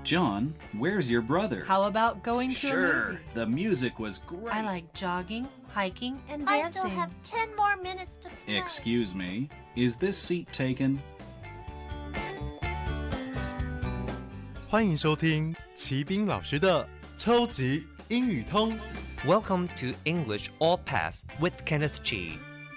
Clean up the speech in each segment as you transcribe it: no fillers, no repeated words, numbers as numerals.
John, where's your brother? How about going to a Sure, movie? the music was great. I like jogging, hiking, and I dancing. still have 10 more minutes to play. Excuse me, is this seat taken? 欢迎收听齐斌老师的超级英语通。 Welcome to English All Pass with Kenneth Chi.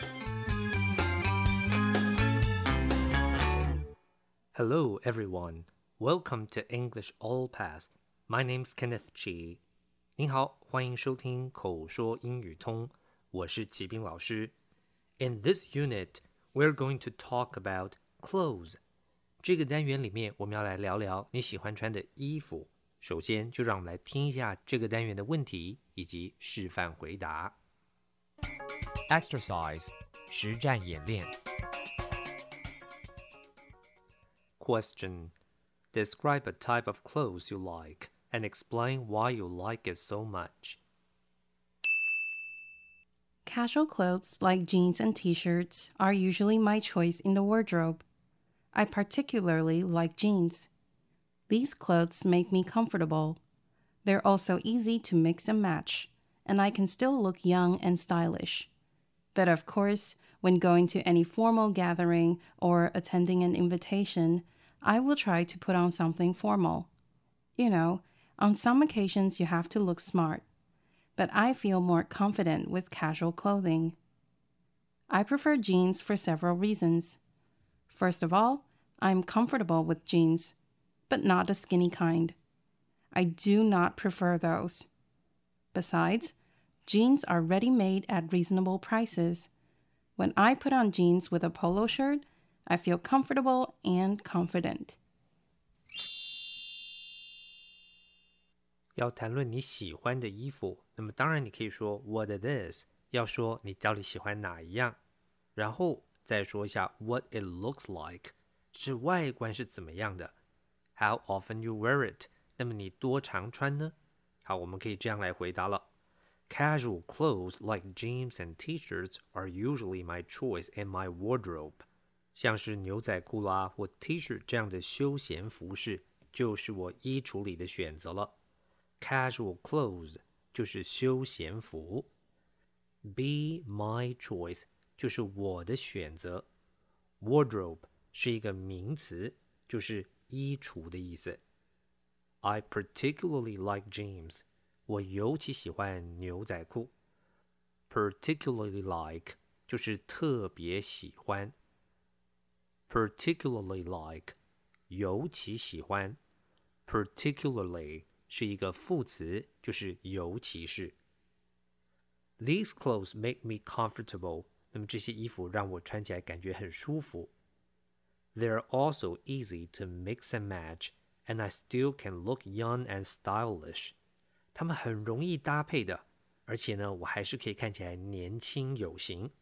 Hello, everyone. Welcome to English All Pass. My name's Kenneth Chi. 您好，欢迎收听口说英语通，我是齐斌老师。In this unit, we're going to talk about clothes. 这个单元里面，我们要来聊聊你喜欢穿的衣服。首先，就让我们来听一下这个单元的问题以及示范回答。Exercise 实战演练。Question: Describe a type of clothes you like and explain why you like it so much. Casual clothes like jeans and t-shirts are usually my choice in the wardrobe. I particularly like jeans. These clothes make me comfortable. They're also easy to mix and match, and I can still look young and stylish. But of course, when going to any formal gathering or attending an invitation, I will try to put on something formal. You know, on some occasions you have to look smart, but I feel more confident with casual clothing. I prefer jeans for several reasons. First of all, I'm comfortable with jeans, but not the skinny kind. I do not prefer those. Besides, jeans are ready-made at reasonable prices. When I put on jeans with a polo shirt, I feel comfortable and confident. 要谈论你喜欢的衣服，那么当然你可以说 what it is， 要说你到底喜欢哪一样，然后再说一下 what it looks like， 是外观是怎么样的。How often you wear it？ 那么你多常穿呢？好，我们可以这样来回答了。Casual clothes like jeans and t-shirts are usually my choice in my wardrobe. 像是牛仔裤啦或 T 恤这样的休闲服饰，就是我衣橱里的选择了。Casual clothes 就是休闲服。Be my choice 就是我的选择。Wardrobe 是一个名词，就是衣橱的意思。I particularly like jeans. 我尤其喜欢牛仔裤。Particularly like 就是特别喜欢。Particularly like 尤其喜欢。Particularly 是一个副词，就是尤其是。These clothes make me comfortable. 那么这些衣服让我穿起来感觉很舒服。They're also easy to mix and match, and I still can look young and stylish. 它们很容易搭配的，而且呢，我还是可以看起来年轻有型。